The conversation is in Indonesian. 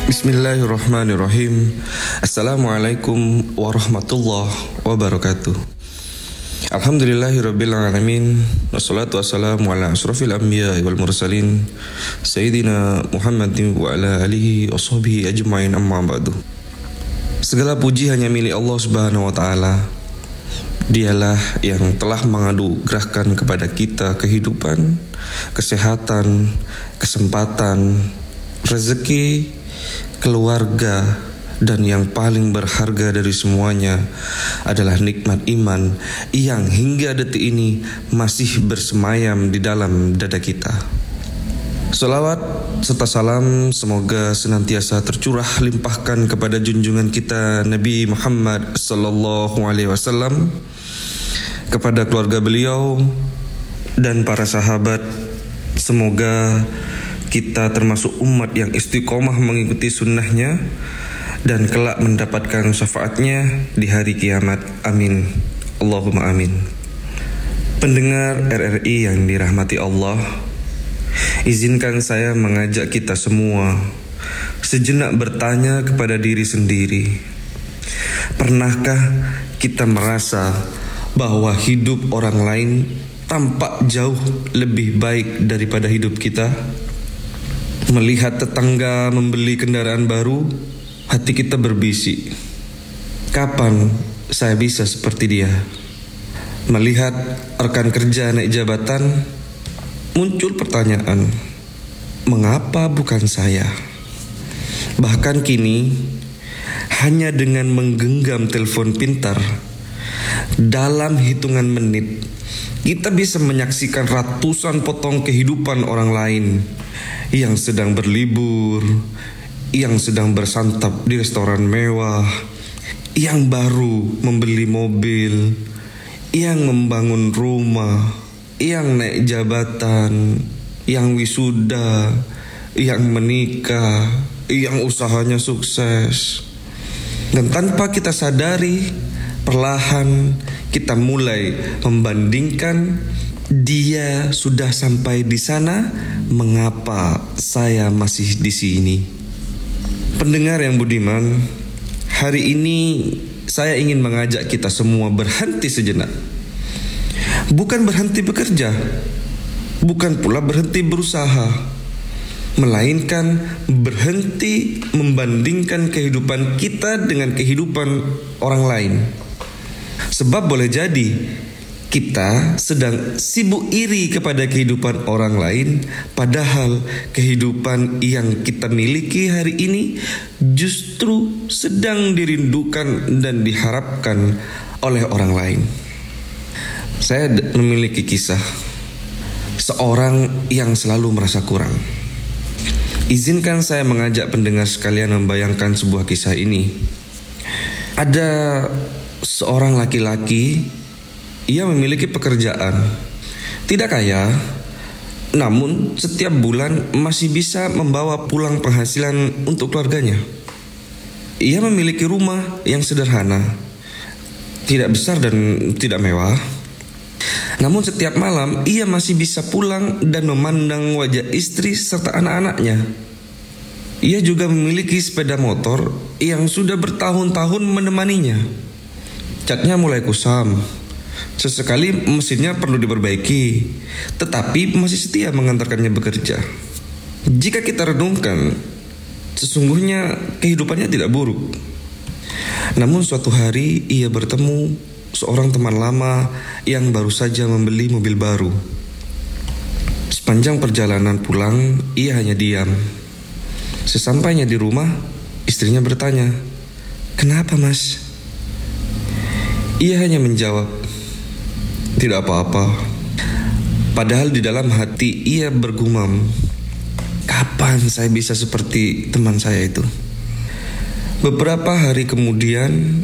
Bismillahirrahmanirrahim. Assalamualaikum warahmatullahi wabarakatuh. Alhamdulillahirabbil alamin. Wassalatu wassalamu ala asrofil anbiya wal mursalin Sayyidina Muhammadin wa ala alihi washabihi ajma'in, amma ba'du. Segala puji hanya milik Allah Subhanahu wa taala. Dialah yang telah menganugerahkan kepada kita kehidupan, kesehatan, kesempatan, rezeki, keluarga, dan yang paling berharga dari semuanya adalah nikmat iman yang hingga detik ini masih bersemayam di dalam dada kita. Salawat serta salam semoga senantiasa tercurah limpahkan kepada junjungan kita Nabi Muhammad sallallahu alaihi wasallam, kepada keluarga beliau dan para sahabat. Semoga kita termasuk umat yang istiqomah mengikuti sunnahnya dan kelak mendapatkan syafaatnya di hari kiamat. Amin. Allahumma amin. Pendengar RRI yang dirahmati Allah, izinkan saya mengajak kita semua sejenak bertanya kepada diri sendiri. Pernahkah kita merasa bahwa hidup orang lain tampak jauh lebih baik daripada hidup kita? Melihat tetangga membeli kendaraan baru, hati kita berbisik, kapan saya bisa seperti dia? Melihat rekan kerja naik jabatan, muncul pertanyaan, mengapa bukan saya? Bahkan kini, hanya dengan menggenggam telepon pintar, dalam hitungan menit, kita bisa menyaksikan ratusan potong kehidupan orang lain yang sedang berlibur, yang sedang bersantap di restoran mewah, yang baru membeli mobil, yang membangun rumah, yang naik jabatan, yang wisuda, yang menikah, yang usahanya sukses. Dan tanpa kita sadari, perlahan kita mulai membandingkan, dia sudah sampai di sana, mengapa saya masih di sini? Pendengar yang budiman, hari ini saya ingin mengajak kita semua berhenti sejenak. Bukan berhenti bekerja, bukan pula berhenti berusaha, melainkan berhenti membandingkan kehidupan kita dengan kehidupan orang lain. Sebab boleh jadi kita sedang sibuk iri kepada kehidupan orang lain, padahal kehidupan yang kita miliki hari ini justru sedang dirindukan dan diharapkan oleh orang lain. Saya memiliki kisah seorang yang selalu merasa kurang. Izinkan saya mengajak pendengar sekalian membayangkan sebuah kisah ini. Ada seorang laki-laki, ia memiliki pekerjaan, tidak kaya, namun setiap bulan masih bisa membawa pulang penghasilan untuk keluarganya. Ia memiliki rumah yang sederhana, tidak besar dan tidak mewah. Namun setiap malam ia masih bisa pulang dan memandang wajah istri serta anak-anaknya. Ia juga memiliki sepeda motor yang sudah bertahun-tahun menemaninya. Catnya mulai kusam, sesekali mesinnya perlu diperbaiki, tetapi masih setia mengantarkannya bekerja. Jika kita renungkan, sesungguhnya kehidupannya tidak buruk. Namun suatu hari ia bertemu seorang teman lama yang baru saja membeli mobil baru. Sepanjang perjalanan pulang, ia hanya diam. Sesampainya di rumah, istrinya bertanya, "Kenapa, Mas?" Ia hanya menjawab, "Tidak apa-apa." Padahal di dalam hati ia bergumam, kapan saya bisa seperti teman saya itu? Beberapa hari kemudian